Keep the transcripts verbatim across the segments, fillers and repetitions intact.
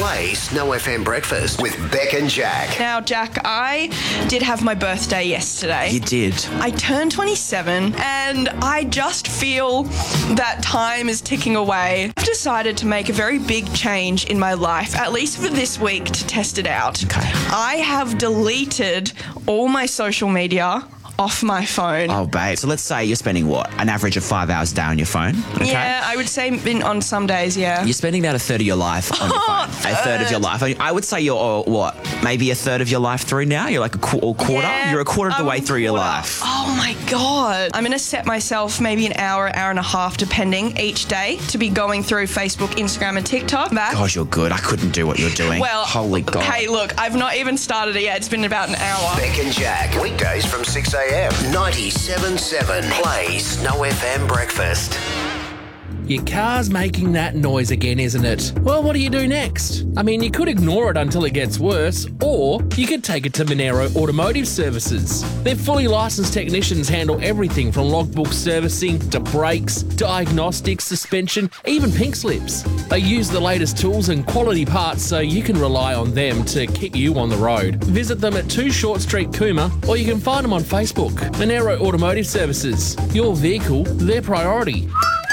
Play Snow F M Breakfast with Beck and Jack. Now, Jack, I did have my birthday yesterday. You did. I turned twenty-seven and I just feel that time is ticking away. I've decided to make a very big change in my life, at least for this week, to test it out. Okay. I have deleted all my social media off my phone. Oh, babe. So let's say you're spending, what, an average of five hours a day on your phone? Okay. Yeah, I would say in, on some days, yeah. You're spending about a third of your life on your phone. A third of your life. I, mean, I would say you're, uh, what, maybe a third of your life through now? You're like a qu- or quarter? Yeah, you're a quarter of the I'm way a through your quarter. life. Oh, my God. I'm going to set myself maybe an hour, hour and a half, depending, each day to be going through Facebook, Instagram and TikTok. Back. Gosh, you're good. I couldn't do what you're doing. Well, holy God. Hey, look, I've not even started it yet. It's been about an hour. Beck and Jack, weekdays from six a.m. ninety-seven point seven Play Snow F M Breakfast. Your car's making that noise again, isn't it? Well, what do you do next? I mean, you could ignore it until it gets worse, or you could take it to Monero Automotive Services. Their fully licensed technicians handle everything from logbook servicing to brakes, diagnostics, suspension, even pink slips. They use the latest tools and quality parts so you can rely on them to keep you on the road. Visit them at two Short Street, Cooma, or you can find them on Facebook. Monero Automotive Services. Your vehicle, their priority.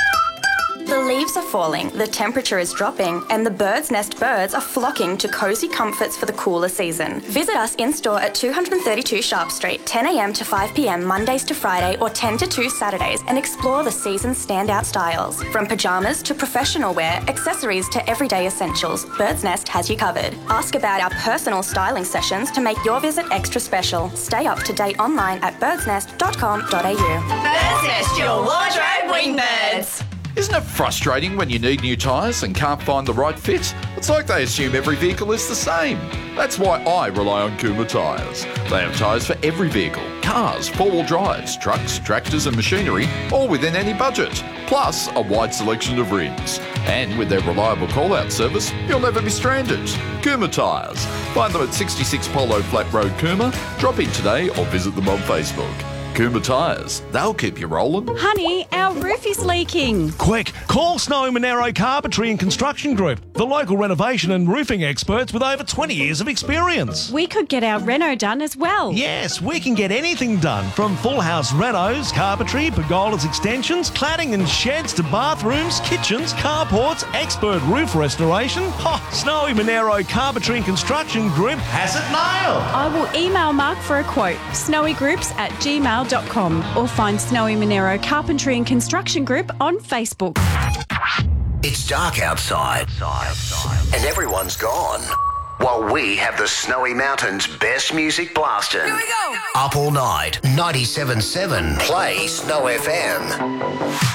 The leaves are falling, the temperature is dropping, and the Bird's Nest birds are flocking to cosy comforts for the cooler season. Visit us in-store at two thirty-two Sharp Street, ten a.m. to five p.m. Mondays to Friday or ten to two Saturdays, and explore the season's standout styles. From pyjamas to professional wear, accessories to everyday essentials, Bird's Nest has you covered. Ask about our personal styling sessions to make your visit extra special. Stay up to date online at birds nest dot com dot a u. Bird's Nest, your wardrobe wingbirds. Isn't it frustrating when you need new tyres and can't find the right fit? It's like they assume every vehicle is the same. That's why I rely on Cooma Tyres. They have tyres for every vehicle. Cars, four-wheel drives, trucks, tractors and machinery, all within any budget. Plus, a wide selection of rims. And with their reliable call-out service, you'll never be stranded. Cooma Tyres. Find them at sixty-six Polo Flat Road, Cooma. Drop in today or visit them on Facebook. Cooma Tyres. They'll keep you rolling. Honey, our roof is leaking. Quick, call Snowy Monero Carpentry and Construction Group, the local renovation and roofing experts with over twenty years of experience. We could get our reno done as well. Yes, we can get anything done, from full house renos, carpentry, pergolas, extensions, cladding and sheds to bathrooms, kitchens, carports, expert roof restoration. Oh, Snowy Monero Carpentry and Construction Group has it nailed. I will email Mark for a quote, snowygroups at gmail dot com, or find Snowy Monero Carpentry and Construction Group on Facebook. It's dark outside, and everyone's gone. While we have the Snowy Mountains' best music blasting. Here we go. Up all night, ninety-seven point seven Play Snow F M.